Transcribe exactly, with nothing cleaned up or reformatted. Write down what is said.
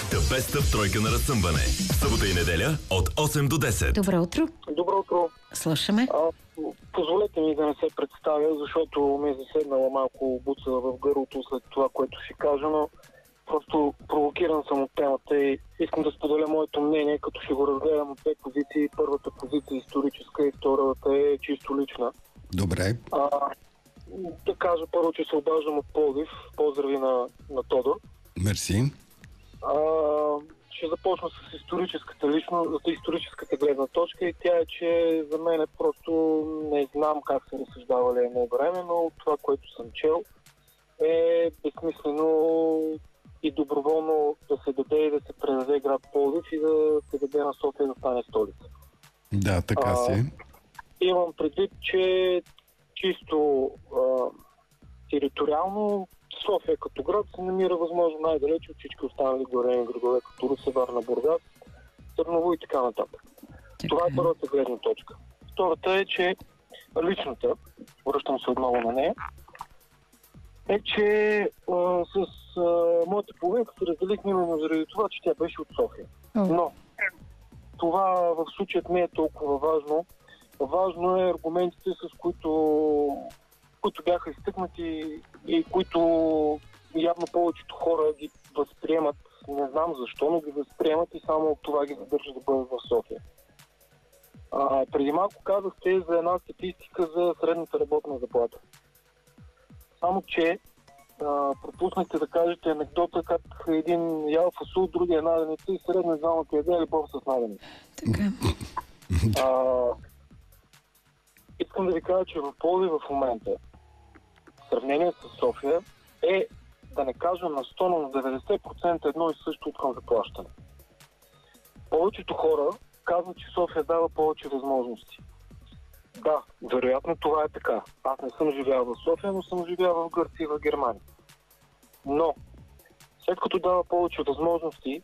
The Best of тройка на разсъмване. Събота и неделя от осем до десет. Добро утро. Добро утро. Слушаме. А, позволете ми да не се представя, защото ми е заседнала малко буца в гърлото след това, което си кажа, но просто провокиран съм от темата и искам да споделя моето мнение, като ще го разгледам от две позиции. Първата позиция е историческа и втората е чисто лична. Добре. А, да кажа първо, че се обаждам от Пловдив. Поздрави на, на Тодор. Мерси. А, ще започна с историческата лично, за историческата гледна точка и тя е, че за мен е просто не знам как са разсъждавали едно време, но това, което съм чел, е безсмислено и доброволно да се даде и да се предаде град Пловдив и да се даде на София да стане столица. Да, така си. А, имам предвид, че чисто а, териториално София като град се намира възможно най-далече от всички останали големи градове, като Русе, Варна, Бургас, Търново и така нататък. Така. Това е първата гледна точка. Втората е, че личната, връщам се отново на нея, е, че а, с а, моята половинка се разделихме именно заради това, че тя беше от София. О. Но това в случаят не е толкова важно. Важно е аргументите, с които, които бяха изтъкнати и които явно повечето хора ги възприемат. Не знам защо, но ги възприемат и само от това ги задържат да бъдат в София. А, преди малко казахте за една статистика за средната работна заплата. Само, че а, пропуснахте да кажете анекдота как един ял фасул, другия наденица и средно знамата яде любов с наденица. Така. А, искам да ви кажа, че в Пловдив в момента в сравнение с София е, да не кажа на сто, но на деветдесет процента едно и също от към заплащане. Повечето хора казват, че София дава повече възможности. Да, вероятно това е така. Аз не съм живял в София, но съм живял в Гърция и в Германия. Но, след като дава повече възможности,